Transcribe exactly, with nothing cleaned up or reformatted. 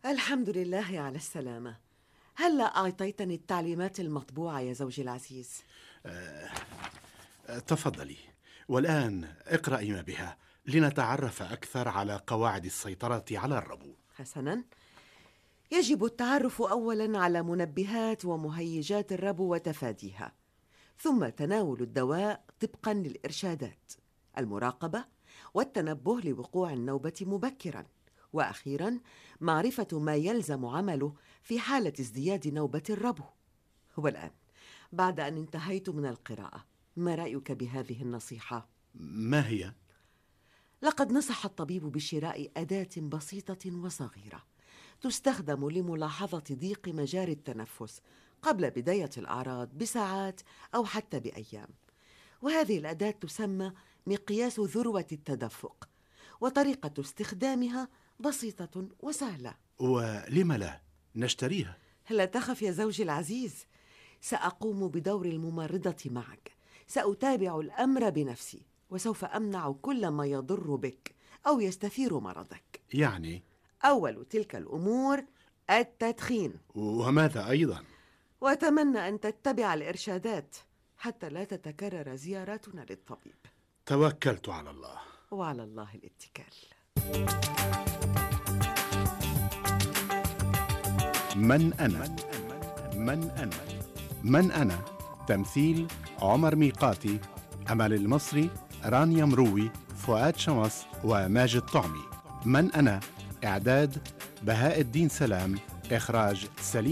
الحمد لله على السلامة. هلأ أعطيتني التعليمات المطبوعة يا زوجي العزيز. أه تفضلي، والآن اقرأي ما بها لنتعرف أكثر على قواعد السيطرة على الربو. حسناً، يجب التعرف أولاً على منبهات ومهيجات الربو وتفاديها، ثم تناول الدواء طبقاً للإرشادات، المراقبة والتنبه لوقوع النوبة مبكراً، وأخيراً معرفة ما يلزم عمله في حالة ازدياد نوبة الربو. والآن بعد أن انتهيت من القراءة، ما رأيك بهذه النصيحة؟ ما هي؟ لقد نصح الطبيب بشراء أداة بسيطة وصغيرة تستخدم لملاحظة ضيق مجاري التنفس قبل بداية الأعراض بساعات أو حتى بأيام، وهذه الأداة تسمى مقياس ذروة التدفق، وطريقة استخدامها بسيطة وسهلة. ولم لا نشتريها؟ لا تخف يا زوجي العزيز، سأقوم بدور الممرضة معك، سأتابع الأمر بنفسي، وسوف أمنع كل ما يضر بك أو يستثير مرضك. يعني؟ أول تلك الأمور التدخين. وماذا أيضا؟ وأتمنى أن تتبع الإرشادات حتى لا تتكرر زياراتنا للطبيب. توكلت على الله. وعلى الله الاتكال. من أنا؟ من أنا؟ من أنا؟ تمثيل عمر ميقاتي، أمل المصري، رانيا مروي، فؤاد شمس، وماجد طعمي. من أنا؟ إعداد بهاء الدين سلام، إخراج سليم.